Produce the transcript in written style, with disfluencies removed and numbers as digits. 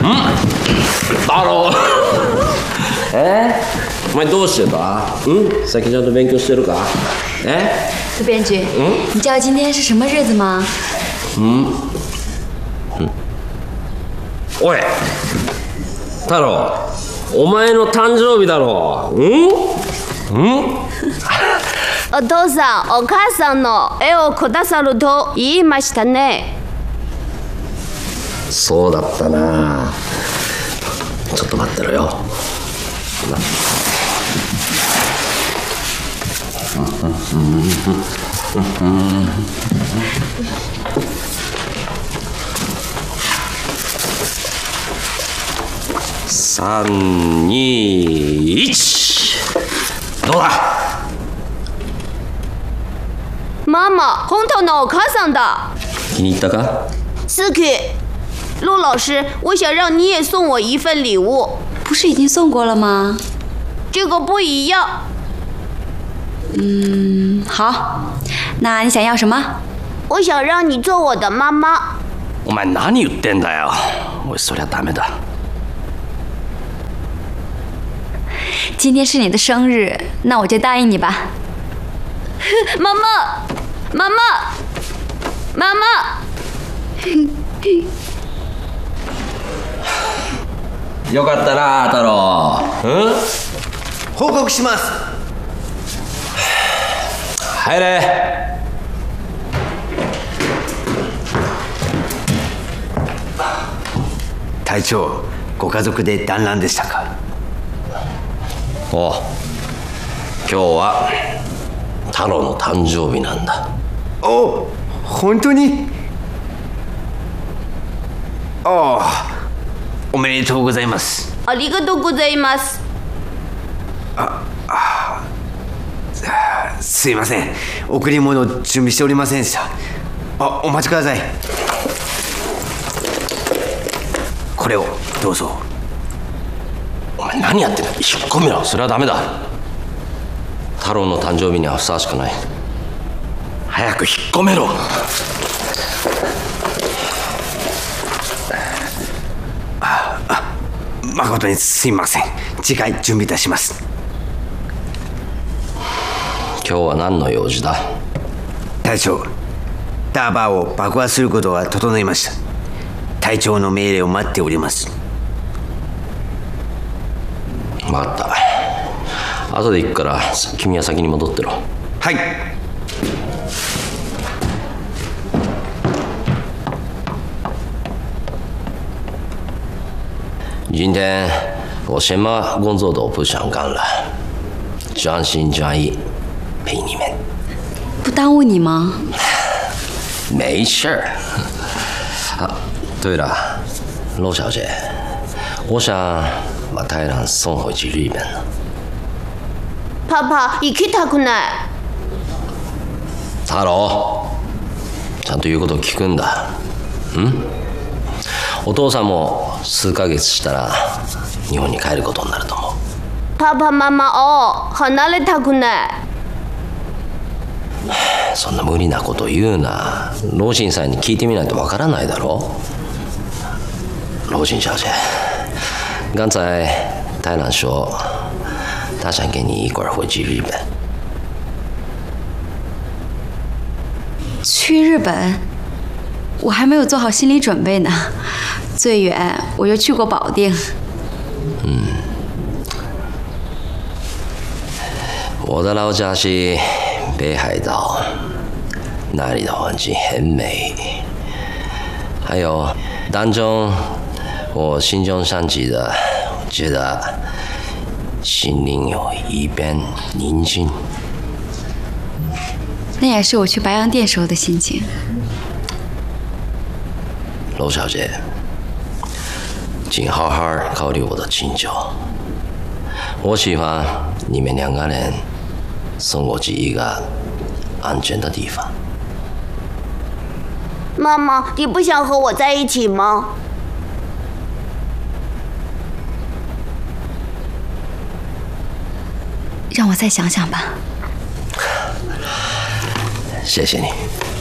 太郎お前どうしてた？最近ちゃんと勉強してるか？ 杜编剧，你知道今天是什么日子吗？ おい、太郎、お前の誕生日だろ。 お父さん、お母さんの絵をくださると言いましたね。 そうだったな。ちょっと待ってろよ。3、2、1。どうだ？ 妈妈，红头的我看上的。 気に入ったか？ 是的，陆老师，我想让你也送我一份礼物。 不是已经送过了吗？ 这个不一样。 好，那你想要什么？ 我想让你做我的妈妈。 お前何言ってんだよ。おい、そりゃダメだ。 今天是你的生日，那我就答应你吧。 妈妈，妈妈，妈妈。 よかったな、太郎。 報告します。 入れ。 隊長、ご家族で団らんでしたか？ おう、今日は太郎の誕生日なんだ。 お、本当に？ああ、おめでとうございます。 ありがとうございます。 すいません、贈り物を準備しておりませんでした。お待ちください。これをどうぞ。 お前何やってんだ。引っ込めろ。それはダメだ。太郎の誕生日にはふさわしくない。早く引っ込めろ。 誠にすいません。次回準備いたします。 今日は何の用事だ？ 隊長、ターバーを爆破することが整いました。隊長の命令を待っております。 分かった。後で行くから君は先に戻ってろ。 はい。 今天我什么工作都不想干了，专心专意陪你们。 不耽误你吗？ 没事儿。啊，对了，陆小姐，我想把太郎送回去日本了。 パパ、行きたくない。 太郎、ちゃんと言うことを聞くんだ。お父さんも数ヶ月したら日本に帰ることになると思う。 パパ、ママを離れたくない。 そんな無理なこと言うな。老人さんに聞いてみないとわからないだろ。老人小姐，刚才太郎说他想跟你一块儿回去日本。 去日本？我还没有做好心理准备呢。最远我就去过保定。 我的老家是北海道，那里的环境很美。还有当中我心中想起的，觉得心灵有一片宁静。 那也是我去白洋淀时候的心情。 罗小姐，请好好考虑我的请求。我喜欢你们两个人送我去一个安全的地方。 妈妈，你不想和我在一起吗？ 让我再想想吧。 谢谢你。